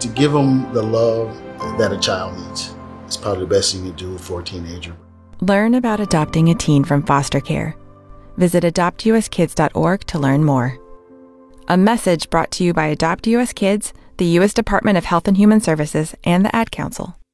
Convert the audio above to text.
to give them the love that a child needs. It's probably the best thing you do for a teenager. Learn about adopting a teen from foster care. Visit adoptuskids.org to learn more. A message brought to you by Adopt US Kids, the U.S. Department of Health and Human Services, and the Ad Council.